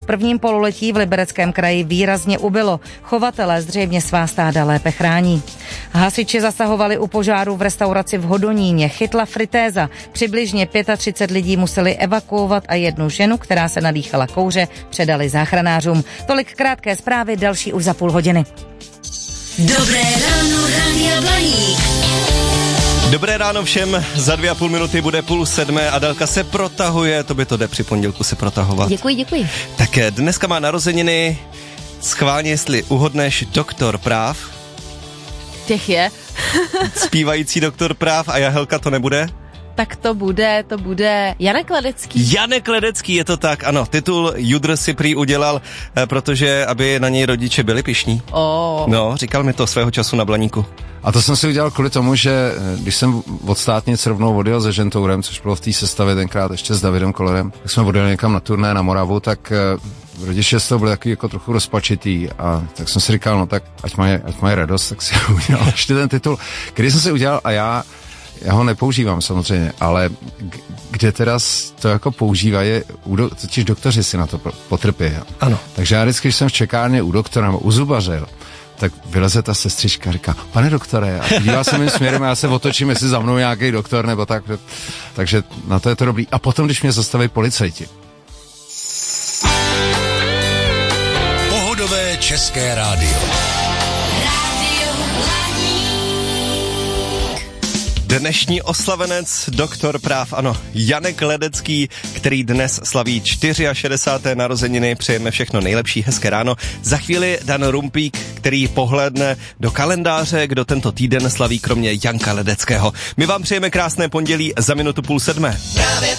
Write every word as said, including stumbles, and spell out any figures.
prvním pololetí v Libereckém kraji výrazně ubylo. Chovatelé zřejmě svá stáda lépe chrání. Hasiči zasahovali u požáru v restauraci v Hodoníně. Chytla fritéza. Přibližně třicet pět lidí museli evakuovat a jednu ženu, která se nadýchala kouře, předali záchranářům. Tolik krátké zprávy, další už za půl hodiny. Dobré ráno, Rádia Blaník. Dobré ráno všem, za dvě a půl minuty bude půl sedmé, Adelka se protahuje, to by to jde při pondělku se protahovat. Děkuji, děkuji. Tak dneska má narozeniny, schválně, jestli uhodneš, doktor práv. Těch je. Zpívající doktor práv a Jahelka to nebude? Tak to bude, to bude Janek Ledecký. Janek Ledecký, je to tak, ano. Titul Judr si prý udělal, protože aby na něj rodiče byli pyšní. Oh. No, říkal mi to svého času na Blaníku. A to jsem si udělal kvůli tomu, že když jsem od Státnic rovnou odjel se Žentourem, což bylo v té sestavě tenkrát ještě s Davidem Kollerem, tak jsme odjeli někam na turné na Moravu, tak rodiče z toho byli takový jako trochu rozpačitý a tak jsem si říkal, no tak ať mají, ať mají radost, tak si udělal ještě ten titul, který jsem si udělal a já Já ho nepoužívám samozřejmě, ale kde teda to jako používají, totiž doktoři si na to potrpí. Ano. Takže já vždycky, když jsem v čekárně u doktora nebo u zubaře, tak vyleze ta sestřička a říká, pane doktore, a dívá se mým směrem a já se otočím, jestli za mnou nějaký doktor nebo tak. Takže na to je to dobrý. A potom, když mě zastaví policajti. Pohodové české rádio. Dnešní oslavenec, doktor práv, ano, Janek Ledecký, který dnes slaví šedesáté čtyři narozeniny, přejeme všechno nejlepší, hezké ráno. Za chvíli Dan Rumpík, který pohlédne do kalendáře, kdo tento týden slaví kromě Janka Ledeckého. My vám přejeme krásné pondělí za minutu půl sedmé.